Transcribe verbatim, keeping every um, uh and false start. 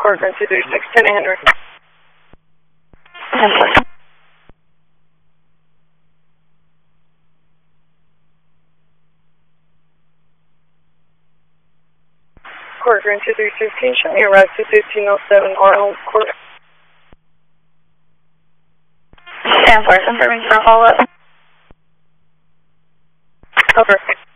Court Room two three six, ten Andrew. ten four. Court Room two three six, can you show me a ride to fifteen oh seven Arnold Court? ten four, confirming for a follow-up. Oh, perfect.